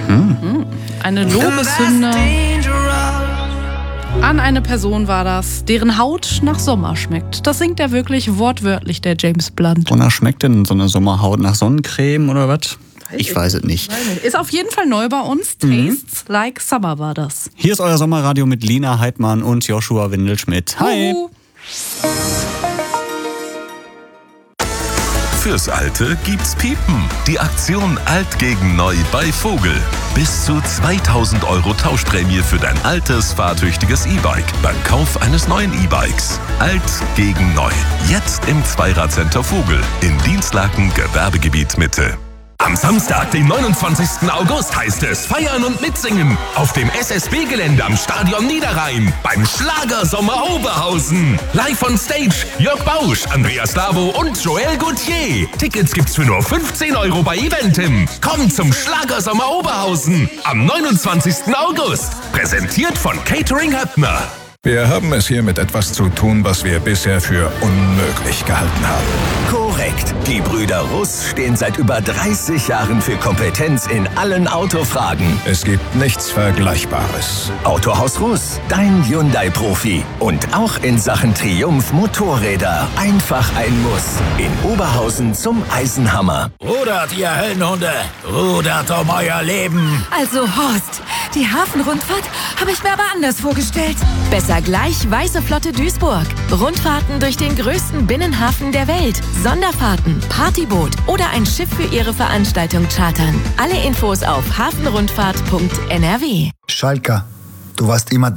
Eine Lobeshymne an eine Person war das, deren Haut nach Sommer schmeckt. Das singt er wirklich wortwörtlich, der James Blunt. Wonach schmeckt denn so eine Sommerhaut? Nach Sonnencreme oder was? Ich weiß es nicht. Ist auf jeden Fall neu bei uns. Tastes like Summer war das. Hier ist euer Sommerradio mit Lina Heidmann und Joshua Windelschmidt. Hi! Fürs Alte gibt's Piepen. Die Aktion Alt gegen Neu bei Vogel. Bis zu 2.000 € Tauschprämie für dein altes, fahrtüchtiges E-Bike beim Kauf eines neuen E-Bikes. Alt gegen Neu. Jetzt im Zweiradcenter Vogel in Dienstlaken, Gewerbegebiet Mitte. Am Samstag, den 29. August, heißt es Feiern und Mitsingen auf dem SSB-Gelände am Stadion Niederrhein beim Schlagersommer Oberhausen. Live on Stage Jörg Bausch, Andreas Lavo und Joel Gauthier. Tickets gibt's für nur 15 € bei Eventim. Kommt zum Schlagersommer Oberhausen am 29. August. Präsentiert von Catering Höppner. Wir haben es hier mit etwas zu tun, was wir bisher für unmöglich gehalten haben. Korrekt. Die Brüder Russ stehen seit über 30 Jahren für Kompetenz in allen Autofragen. Es gibt nichts Vergleichbares. Autohaus Russ, dein Hyundai-Profi. Und auch in Sachen Triumph Motorräder. Einfach ein Muss. In Oberhausen zum Eisenhammer. Rudert, ihr Höllenhunde! Rudert um euer Leben! Also Horst, die Hafenrundfahrt habe ich mir aber anders vorgestellt. Besser gleich Weiße Flotte Duisburg. Rundfahrten durch den größten Binnenhafen der Welt. Sonderfahrten, Partyboot oder ein Schiff für Ihre Veranstaltung chartern. Alle Infos auf hafenrundfahrt.nrw. Schalker, du warst immer